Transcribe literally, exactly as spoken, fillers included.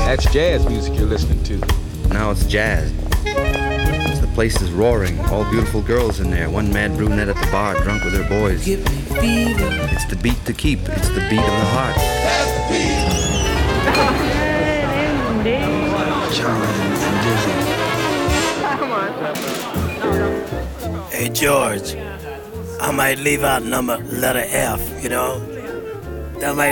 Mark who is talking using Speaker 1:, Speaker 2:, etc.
Speaker 1: That's jazz music you're listening to.
Speaker 2: Now it's jazz. The place is roaring. All beautiful girls in there. One mad brunette at the bar, drunk with her boys.
Speaker 3: Give me fever.
Speaker 2: It's the beat to keep. It's the beat of the heart.
Speaker 3: That's the beat.
Speaker 4: Charlie and Dizzy. Hey George, I might leave out number letter F. You know, that might